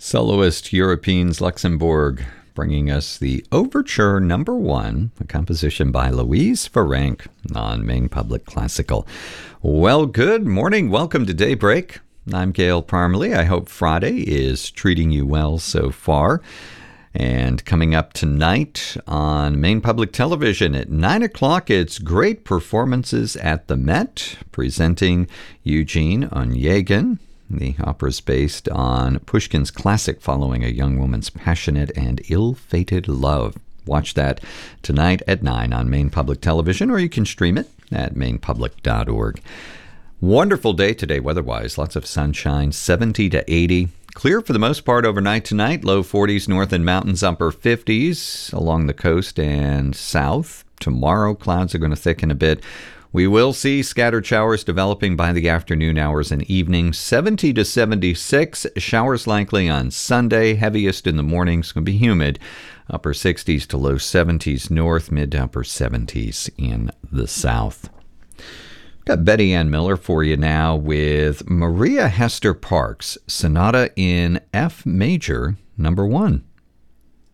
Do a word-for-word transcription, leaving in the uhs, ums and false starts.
Soloist Europeans Luxembourg, bringing us the Overture Number One, a composition by Louise Ferenc on Maine Public Classical. Well, good morning. Welcome to Daybreak. I'm Gail Parmalee. I hope Friday is treating you well so far. And coming up tonight on Maine Public Television at nine o'clock, it's Great Performances at the Met, presenting Eugene Onegin. The opera is based on Pushkin's classic following a young woman's passionate and ill-fated love. Watch that tonight at nine on Maine Public Television, or you can stream it at maine public dot org. Wonderful day today weather-wise. Lots of sunshine, seventy to eighty. Clear for the most part overnight tonight. Low forties north and mountains, upper fifties along the coast and south. Tomorrow, clouds are going to thicken a bit. We will see scattered showers developing by the afternoon hours and evening. seventy to seventy-six. Showers likely on Sunday. Heaviest in the morning. It's going to be humid. Upper sixties to low seventies north. Mid to upper seventies in the south. Got Betty Ann Miller for you now with Maria Hester Parks, Sonata in F Major, number one.